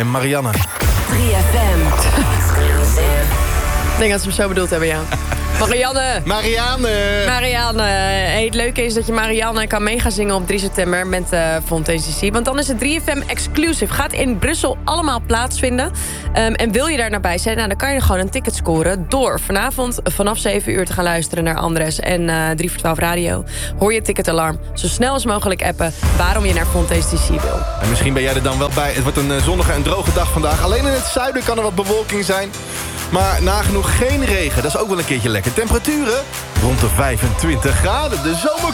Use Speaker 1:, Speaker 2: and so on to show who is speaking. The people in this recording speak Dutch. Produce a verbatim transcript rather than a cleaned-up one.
Speaker 1: En Marianne.
Speaker 2: drie F M.
Speaker 3: Ik denk dat ze hem zo bedoeld hebben, ja. Marianne!
Speaker 1: Marianne!
Speaker 3: Marianne. Hey, het leuke is dat je Marianne kan mee gaan zingen op drie september met uh, Fontaine's D C. Want dan is het drie F M Exclusive. Gaat in Brussel allemaal plaatsvinden. Um, en wil je daar naar bij zijn, nou, dan kan je gewoon een ticket scoren... door vanavond vanaf zeven uur te gaan luisteren naar Andres en uh, drie voor twaalf Radio. Hoor je ticketalarm. Zo snel als mogelijk appen waarom je naar Fontaine's D C wil.
Speaker 1: En misschien ben jij er dan wel bij. Het wordt een uh, zonnige en droge dag vandaag. Alleen in het zuiden kan er wat bewolking zijn. Maar nagenoeg geen regen. Dat is ook wel een keertje lekker. Temperaturen rond de vijfentwintig graden. De zomer